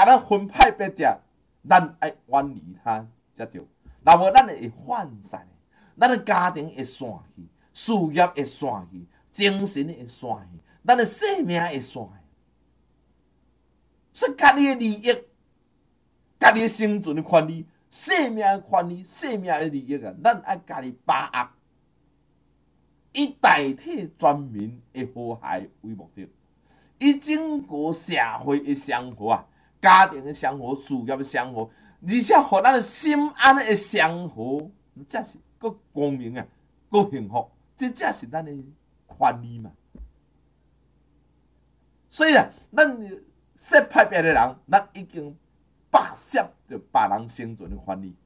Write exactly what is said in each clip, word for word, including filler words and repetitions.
咱分派别者，咱爱远离他才对。若无咱会涣散，咱的家庭会散去，事业会散去，精神会散去，咱的生命会散去。说家己的利益，家己的生存的权利，生命的权利，生命的利益啊，咱爱家己把握，以代替全民的和谐为目的，以整个社会的生活啊，家庭的生活，事业的生活，而且互咱的心安的生活，这是够光明啊，够幸福，这才是咱的权利嘛。所以啊，咱说派别的人，咱已经剥削着别人生存的权利。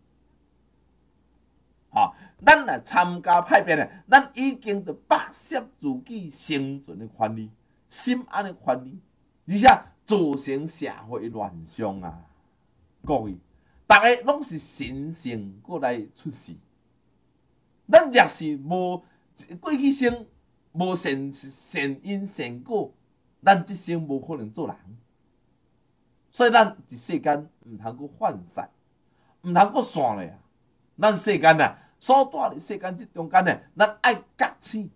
吼，咱来参加派别的，咱已经着剥削自己生存的权利、心安的权利，而且造成社会乱象啊！各位，大家拢是神圣过来出世，咱若是无过去生无善善因善果，咱即生无可能做人。所以咱伫世间毋通阁涣散，毋通阁散咧啊！咱世间啊，所住伫世间即中间呢，咱爱觉醒，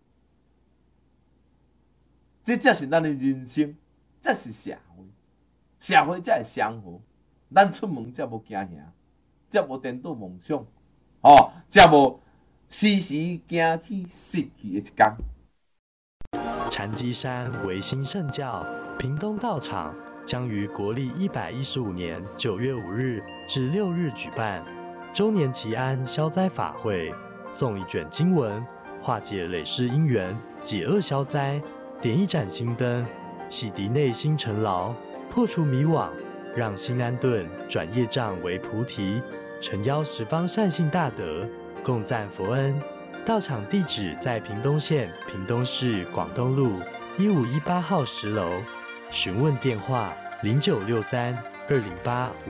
这才是咱的人生，这是社会，社会才会祥和。咱出门才无惊吓，才无颠倒梦想，哦，才无时时惊去失去的一天。 禅机山维新圣教屏东道场将于国历一百一十五年九月五日至六日举办周年祈安消灾法会，送一卷经文，化解累世因缘，解厄消灾，点一盏心灯，洗涤内心尘劳，破除迷惘，让心安顿，转业障为菩提，诚邀十方善信大德共赞佛恩。道场地址在屏东县屏东市广东路一五一八号十楼，询问电话零九六三二零八五